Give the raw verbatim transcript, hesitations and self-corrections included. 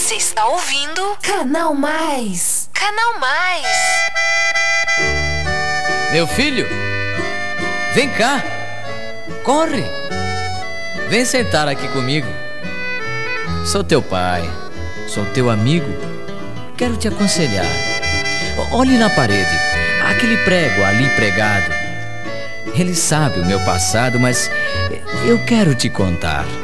Você está ouvindo Canal Mais. Canal Mais. Meu filho, vem cá. Corre. Vem sentar aqui comigo. Sou teu pai, sou teu amigo. Quero te aconselhar. Olhe na parede, aquele prego ali pregado. Ele sabe o meu passado, mas eu quero te contar.